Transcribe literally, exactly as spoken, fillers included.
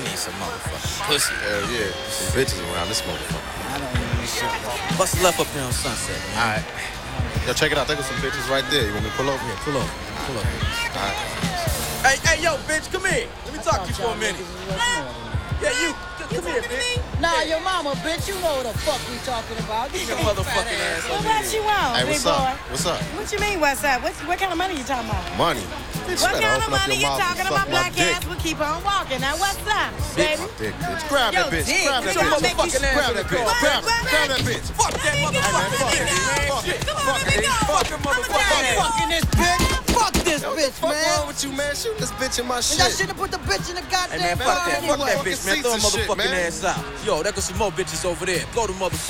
need some motherfucking pussy. Hell yeah. Some bitches around this motherfucker. I don't need shit. What's left up here on Sunset, man? All right. Yo, check it out. There go some bitches right there. You want me to pull over? Yeah, pull over. Pull over. All right. Hey, hey, yo, bitch, come here. Let me talk to you for a minute. Yeah, you. Come here, bitch. Nah, your mama, bitch, you know what the fuck we talking about. Get your motherfucking ass Well, over what here. you want, Hey, big what's boy? up? What's up? What you mean, what's up? What, what kind of money you talking about? Money. Bitch, What you better kind of open up money your you mouth and talking suck about? my Black dick. ass will keep on walking. Now, what's up, Suck baby? my dick, bitch. Grab that Yo, bitch. dick. Grab Get that your bitch. motherfucking ass Grab in that the bitch. car. Grab What? grab that bitch. Fuck that motherfucking Fuck nigga, it. man. Fuck it. Come on, Fuck let me it. go. Fuck them I'ma motherfuckers. tell you. Fucking this bitch. Fuck this bitch, Fuck man. wrong with you, man? Shoot this bitch in my And shit. y'all shouldn't have put the bitch in the Hey, goddamn man, car fuck that. Fuck anyway. that bitch, man. Throw a Fucking seats and shit, motherfucking man. ass out. Yo, there go some more bitches over there. Go to motherfucking